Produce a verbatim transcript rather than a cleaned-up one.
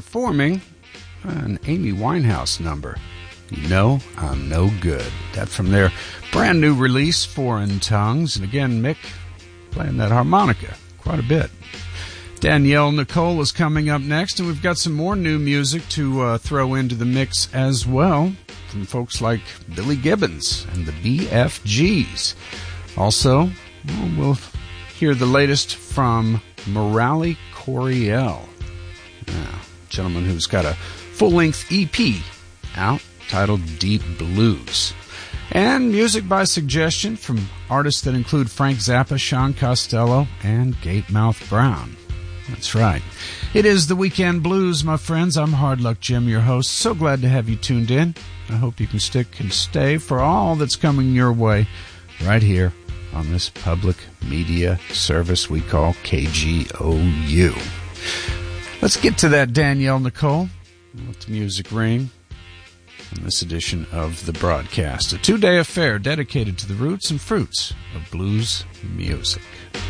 performing an Amy Winehouse number. You know I'm no good. That from their brand new release, Foreign Tongues. And again, Mick playing that harmonica quite a bit. Danielle Nicole is coming up next, and we've got some more new music to uh, throw into the mix as well from folks like Billy Gibbons and the B F Gs. Also, well, we'll hear the latest from Morale Coriel, yeah, gentleman who's got a full-length E P out titled Deep Blues. And music by suggestion from artists that include Frank Zappa, Sean Costello, and Gatemouth Brown. That's right. It is the Weekend Blues, my friends. I'm Hard Luck Jim, your host. So glad to have you tuned in. I hope you can stick and stay for all that's coming your way right here on this public media service we call K G O U. Let's get to that, Danielle Nicole. Let the music ring on this edition of the broadcast. A two-day affair dedicated to the roots and fruits of blues music.